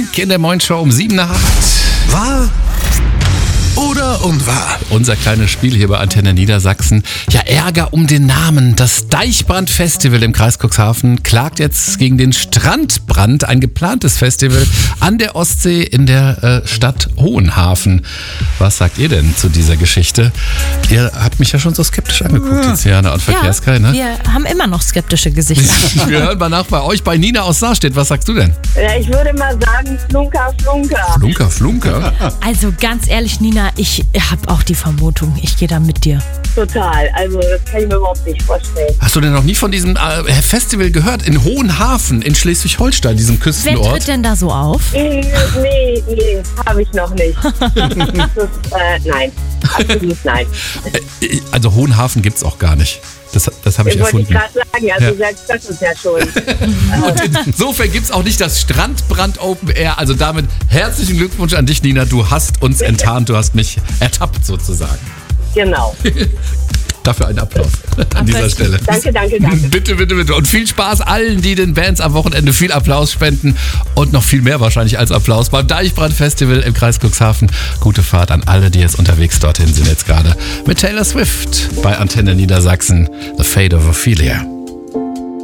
Musik in der Moin Show um 7 nach 8. Wahr oder unwahr? Unser kleines Spiel hier bei Antenne Niedersachsen. Ja, Ärger um den Namen. Das Deichbrand-Festival im Kreis Cuxhaven klagt jetzt gegen den Strandbrand, ein geplantes Festival an der Ostsee in der Stadt Hohenhafen. Was sagt ihr denn zu dieser Geschichte? Ihr habt mich ja schon so skeptisch angeguckt, Tiziana und Verkehrskai, ne? Wir haben immer noch skeptische Gesichter. Wir hören mal nach bei euch, bei Nina aus Saarstedt. Was sagst du denn? Ja, ich würde mal sagen, Flunker, Flunker. Flunker, Flunker? Also ganz ehrlich, Nina, ich habe auch die Vermutung, ich gehe da mit dir. Total, also das kann ich mir überhaupt nicht vorstellen. Hast du denn noch nie von diesem Festival gehört? In Hohenhafen, in Schleswig-Holstein, diesem Wer Küstenort? tritt denn da so auf? Nee, habe ich noch nicht. Nein, absolut nein. Also Hohenhafen gibt's auch gar nicht. Das habe ich Das wollte ich erfunden. gerade sagen, also Ja. selbst das ist ja schon. Und insofern gibt's auch nicht das Strandbrand Open Air. Also damit herzlichen Glückwunsch an dich, Nina. Du hast uns enttarnt, du hast mich ertappt sozusagen. Genau. Dafür einen Applaus an dieser Stelle. Danke. Bitte, bitte, bitte. Und viel Spaß allen, die den Bands am Wochenende viel Applaus spenden. Und noch viel mehr wahrscheinlich als Applaus beim Deichbrand-Festival im Kreis Cuxhaven. Gute Fahrt an alle, die jetzt unterwegs dorthin sind jetzt gerade. Mit Taylor Swift bei Antenne Niedersachsen. The Fate of Ophelia.